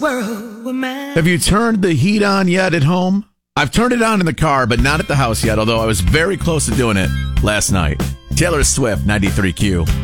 world were mine. Have you turned the heat on yet at home? I've turned it on in the car, but not at the house yet, although I was very close to doing it last night. Taylor Swift, 93Q.